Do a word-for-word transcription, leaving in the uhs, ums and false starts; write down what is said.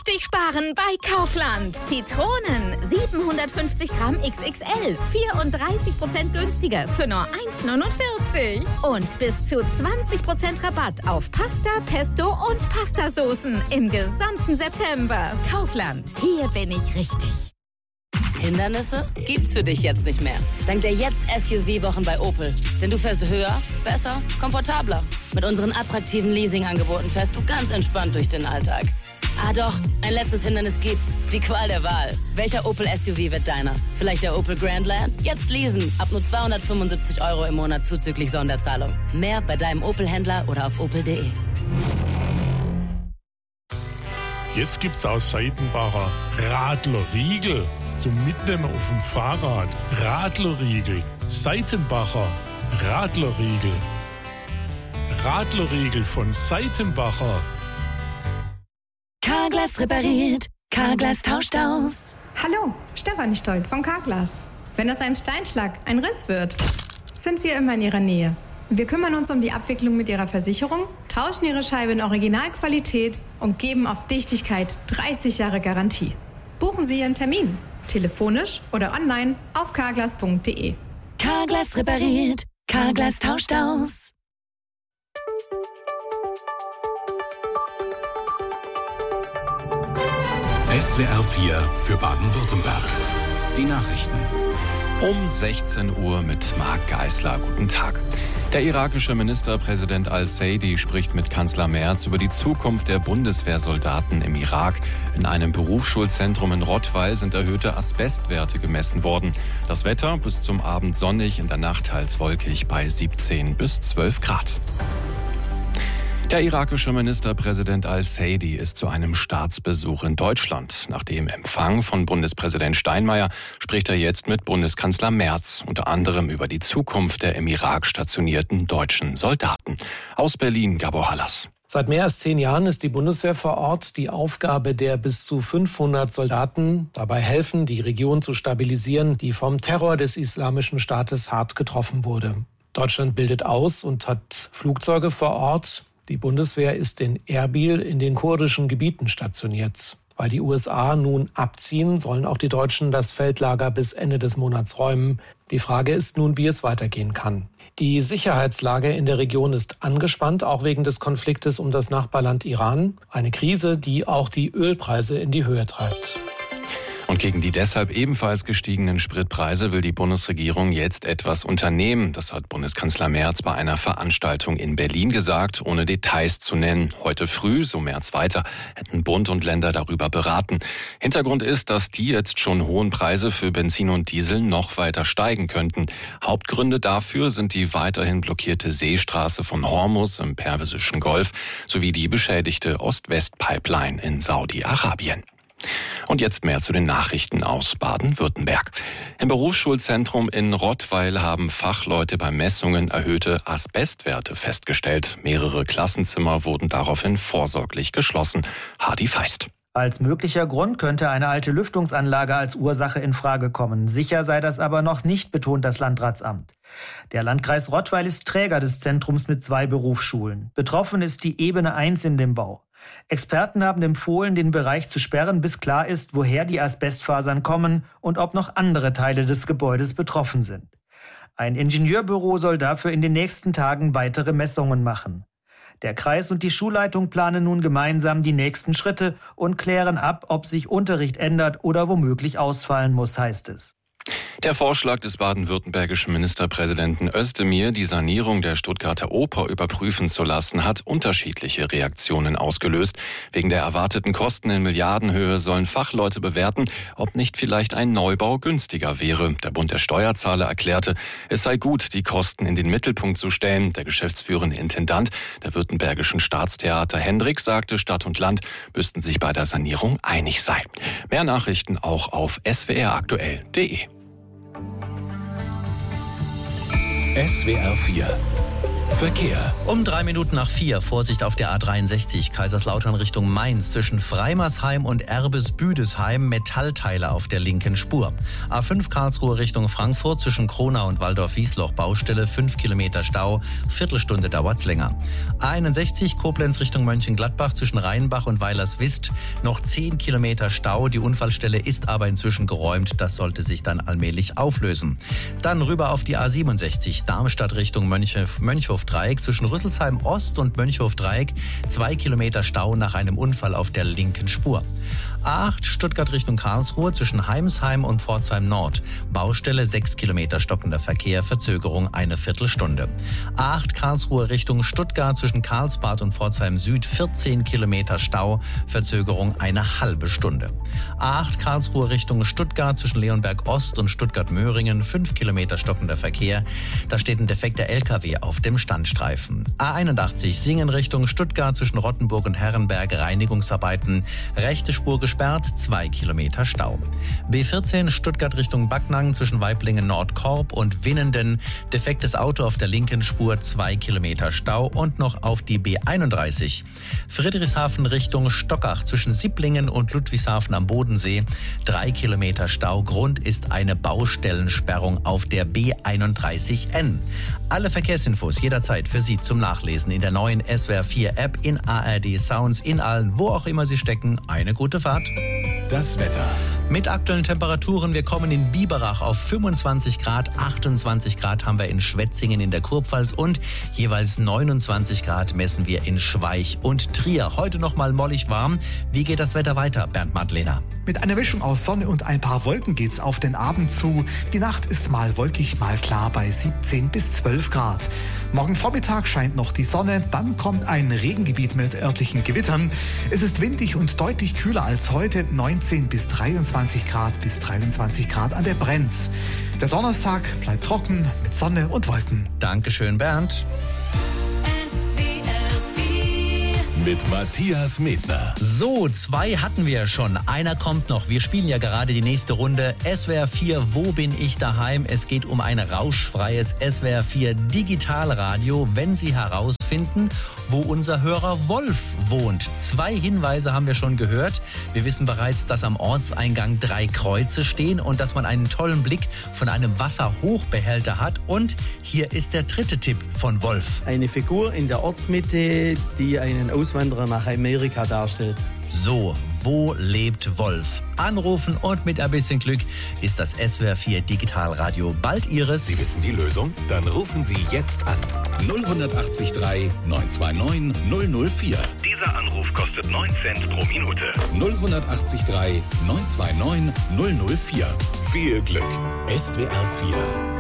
richtig sparen bei Kaufland. Zitronen, siebenhundertfünfzig Gramm X X L, vierunddreißig Prozent günstiger für nur eins neunundvierzig. Und bis zu zwanzig Prozent Rabatt auf Pasta, Pesto und Pastasoßen im gesamten September. Kaufland, hier bin ich richtig. Hindernisse gibt's für dich jetzt nicht mehr. Dank der Jetzt-S U V-Wochen bei Opel. Denn du fährst höher, besser, komfortabler. Mit unseren attraktiven Leasing-Angeboten fährst du ganz entspannt durch den Alltag. Ah doch, ein letztes Hindernis gibt's. Die Qual der Wahl. Welcher Opel S U V wird deiner? Vielleicht der Opel Grandland? Jetzt leasen. Ab nur zweihundertfünfundsiebzig Euro im Monat zuzüglich Sonderzahlung. Mehr bei deinem Opel-Händler oder auf opel punkt de. Jetzt gibt's aus Seitenbacher Radlerriegel zum Mitnehmen auf dem Fahrrad. Radlerriegel. Seitenbacher Radlerriegel. Radlerriegel von Seitenbacher. Carglass repariert. Carglass tauscht aus. Hallo, Stefanie Stolt von Carglass. Wenn aus einem Steinschlag ein Riss wird, sind wir immer in Ihrer Nähe. Wir kümmern uns um die Abwicklung mit Ihrer Versicherung, tauschen Ihre Scheibe in Originalqualität und geben auf Dichtigkeit dreißig Jahre Garantie. Buchen Sie Ihren Termin, telefonisch oder online auf carglass punkt de. Carglass repariert. Carglass tauscht aus. S W R vier für Baden-Württemberg. Die Nachrichten. Um sechzehn Uhr mit Marc Geisler. Guten Tag. Der irakische Ministerpräsident al-Saidi spricht mit Kanzler Merz über die Zukunft der Bundeswehrsoldaten im Irak. In einem Berufsschulzentrum in Rottweil sind erhöhte Asbestwerte gemessen worden. Das Wetter bis zum Abend sonnig, in der Nacht teils wolkig bei siebzehn bis zwölf Grad. Der irakische Ministerpräsident al-Saidi ist zu einem Staatsbesuch in Deutschland. Nach dem Empfang von Bundespräsident Steinmeier spricht er jetzt mit Bundeskanzler Merz, unter anderem über die Zukunft der im Irak stationierten deutschen Soldaten. Aus Berlin, Gabor Hallas. Seit mehr als zehn Jahren ist die Bundeswehr vor Ort. Die Aufgabe der bis zu fünfhundert Soldaten dabei helfen, die Region zu stabilisieren, die vom Terror des Islamischen Staates hart getroffen wurde. Deutschland bildet aus und hat Flugzeuge vor Ort. Die Bundeswehr ist in Erbil in den kurdischen Gebieten stationiert. Weil die U S A nun abziehen, sollen auch die Deutschen das Feldlager bis Ende des Monats räumen. Die Frage ist nun, wie es weitergehen kann. Die Sicherheitslage in der Region ist angespannt, auch wegen des Konfliktes um das Nachbarland Iran. Eine Krise, die auch die Ölpreise in die Höhe treibt. Und gegen die deshalb ebenfalls gestiegenen Spritpreise will die Bundesregierung jetzt etwas unternehmen. Das hat Bundeskanzler Merz bei einer Veranstaltung in Berlin gesagt, ohne Details zu nennen. Heute früh, so Merz weiter, hätten Bund und Länder darüber beraten. Hintergrund ist, dass die jetzt schon hohen Preise für Benzin und Diesel noch weiter steigen könnten. Hauptgründe dafür sind die weiterhin blockierte Seestraße von Hormuz im Persischen Golf sowie die beschädigte Ost-West-Pipeline in Saudi-Arabien. Und jetzt mehr zu den Nachrichten aus Baden-Württemberg. Im Berufsschulzentrum in Rottweil haben Fachleute bei Messungen erhöhte Asbestwerte festgestellt. Mehrere Klassenzimmer wurden daraufhin vorsorglich geschlossen. Hardy Feist. Als möglicher Grund könnte eine alte Lüftungsanlage als Ursache in Frage kommen. Sicher sei das aber noch nicht, betont das Landratsamt. Der Landkreis Rottweil ist Träger des Zentrums mit zwei Berufsschulen. Betroffen ist die Ebene eins in dem Bau. Experten haben empfohlen, den Bereich zu sperren, bis klar ist, woher die Asbestfasern kommen und ob noch andere Teile des Gebäudes betroffen sind. Ein Ingenieurbüro soll dafür in den nächsten Tagen weitere Messungen machen. Der Kreis und die Schulleitung planen nun gemeinsam die nächsten Schritte und klären ab, ob sich Unterricht ändert oder womöglich ausfallen muss, heißt es. Der Vorschlag des baden-württembergischen Ministerpräsidenten Özdemir, die Sanierung der Stuttgarter Oper überprüfen zu lassen, hat unterschiedliche Reaktionen ausgelöst. Wegen der erwarteten Kosten in Milliardenhöhe sollen Fachleute bewerten, ob nicht vielleicht ein Neubau günstiger wäre. Der Bund der Steuerzahler erklärte, es sei gut, die Kosten in den Mittelpunkt zu stellen. Der geschäftsführende Intendant der württembergischen Staatstheater Hendrik sagte, Stadt und Land müssten sich bei der Sanierung einig sein. Mehr Nachrichten auch auf s w r aktuell punkt de. S W R vier Verkehr. Um drei Minuten nach vier, Vorsicht auf der A dreiundsechzig, Kaiserslautern Richtung Mainz, zwischen Freimersheim und Erbes-Büdesheim, Metallteile auf der linken Spur. A fünf Karlsruhe Richtung Frankfurt, zwischen Kronau und Waldorf-Wiesloch, Baustelle, fünf Kilometer Stau, Viertelstunde dauert's länger. A einundsechzig, Koblenz Richtung Mönchengladbach, zwischen Rheinbach und Weilerswist, noch zehn Kilometer Stau, die Unfallstelle ist aber inzwischen geräumt, das sollte sich dann allmählich auflösen. Dann rüber auf die A siebenundsechzig, Darmstadt Richtung Mönchhof, Mönchhof-Dreieck, zwischen Rüsselsheim Ost und Mönchhof-Dreieck, zwei Kilometer Stau nach einem Unfall auf der linken Spur. A acht, Stuttgart Richtung Karlsruhe, zwischen Heimsheim und Pforzheim Nord, Baustelle, sechs Kilometer stockender Verkehr, Verzögerung eine Viertelstunde. A acht, Karlsruhe Richtung Stuttgart, zwischen Karlsbad und Pforzheim Süd, vierzehn Kilometer Stau, Verzögerung eine halbe Stunde. A acht, Karlsruhe Richtung Stuttgart, zwischen Leonberg Ost und Stuttgart-Möhringen, fünf Kilometer stockender Verkehr, da steht ein defekter L K W auf dem Standstreifen. A einundachtzig, Singen Richtung Stuttgart, zwischen Rottenburg und Herrenberg, Reinigungsarbeiten, rechte Spur gesperrt, zwei Kilometer Stau. B vierzehn, Stuttgart Richtung Backnang, zwischen Waiblingen Nordkorb und Winnenden, defektes Auto auf der linken Spur, zwei Kilometer Stau. Und noch auf die B einunddreißig, Friedrichshafen Richtung Stockach, zwischen Sipplingen und Ludwigshafen am Bodensee, drei Kilometer Stau. Grund ist eine Baustellensperrung auf der B einunddreißig N. Alle Verkehrsinfos jederzeit für Sie zum Nachlesen in der neuen S W R vier App, in A R D Sounds, in allen, wo auch immer Sie stecken. Eine gute Fahrt. Das Wetter. Mit aktuellen Temperaturen, wir kommen in Biberach auf fünfundzwanzig Grad, achtundzwanzig Grad haben wir in Schwetzingen in der Kurpfalz und jeweils neunundzwanzig Grad messen wir in Schweich und Trier. Heute noch mal mollig warm. Wie geht das Wetter weiter, Bernd Madlener? Mit einer Mischung aus Sonne und ein paar Wolken geht's auf den Abend zu. Die Nacht ist mal wolkig, mal klar bei siebzehn bis zwölf Grad. Morgen Vormittag scheint noch die Sonne, dann kommt ein Regengebiet mit örtlichen Gewittern. Es ist windig und deutlich kühler als heute, neunzehn bis dreiundzwanzig Grad bis dreiundzwanzig Grad an der Brenz. Der Donnerstag bleibt trocken mit Sonne und Wolken. Dankeschön, Bernd. Mit Matthias Medner. So, zwei hatten wir schon. Einer kommt noch. Wir spielen ja gerade die nächste Runde. S W R vier, wo bin ich daheim? Es geht um ein rauschfreies S W R vier Digitalradio, wenn Sie herausfinden, wo unser Hörer Wolf wohnt. Zwei Hinweise haben wir schon gehört. Wir wissen bereits, dass am Ortseingang drei Kreuze stehen und dass man einen tollen Blick von einem Wasserhochbehälter hat. Und hier ist der dritte Tipp von Wolf. Eine Figur in der Ortsmitte, die einen Auswanderer nach Amerika darstellt. So, wo lebt Wolf? Anrufen und mit ein bisschen Glück ist das S W R vier Digitalradio bald Ihres. Sie wissen die Lösung? Dann rufen Sie jetzt an. null acht drei neun zwei neun null null vier. Dieser Anruf kostet neun Cent pro Minute. null acht drei neun zwei neun null null vier. Viel Glück. S W R vier.